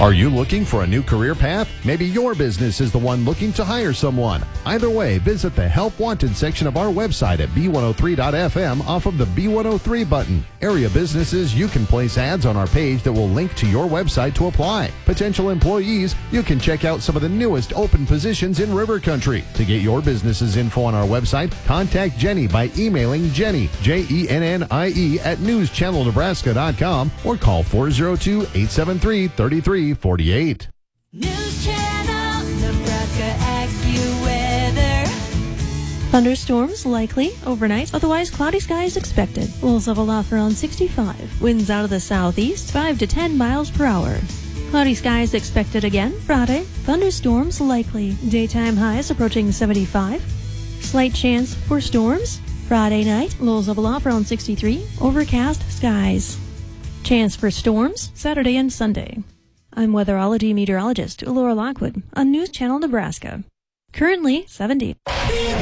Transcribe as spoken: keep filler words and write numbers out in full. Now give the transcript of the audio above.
Are you looking for a new career path? Maybe your business is the one looking to hire someone. Either way, visit the Help Wanted section of our website at B one oh three dot F M off of the B one oh three button. Area businesses, you can place ads on our page that will link to your website to apply. Potential employees, you can check out some of the newest open positions in River Country. To get your business's info on our website, contact Jenny by emailing Jenny, J E N N I E, at news channel nebraska dot com or call four oh two, eight seven three, three three four eight. News Channel Nebraska AccuWeather. Thunderstorms likely overnight, otherwise cloudy skies expected. Lows level off around sixty-five. Winds out of the southeast, five to ten miles per hour. Cloudy skies expected again Friday. Thunderstorms likely. Daytime highs approaching seventy-five. Slight chance for storms. Friday night, lows level off around sixty-three. Overcast skies. Chance for storms Saturday and Sunday. I'm weatherology meteorologist Laura Lockwood on News Channel Nebraska. Currently seventy.